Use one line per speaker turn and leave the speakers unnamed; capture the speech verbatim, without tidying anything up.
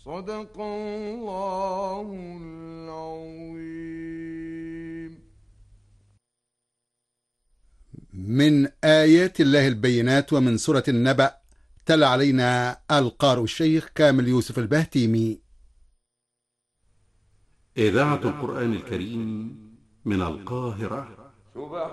صدق الله العظيم.
من آيات الله البينات ومن سورة النبأ، تلا علينا القارئ الشيخ كامل يوسف البهتيمي.
إذاعة القرآن الكريم من القاهرة.